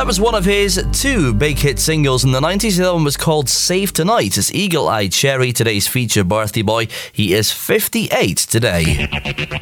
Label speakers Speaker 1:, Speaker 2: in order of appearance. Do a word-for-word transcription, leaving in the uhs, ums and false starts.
Speaker 1: That was one of his two big hit singles in the nineties. The one was called Save Tonight. It's Eagle Eye Cherry, today's feature birthday boy. He is fifty-eight today.